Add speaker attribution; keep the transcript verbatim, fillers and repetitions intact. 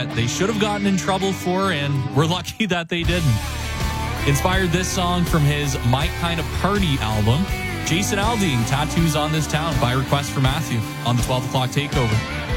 Speaker 1: that they should have gotten in trouble for, and we're lucky that they didn't. Inspired this song from his My Kind of Party album. Jason Aldean, Tattoos on This Town, by request for Matthew on the twelve o'clock takeover.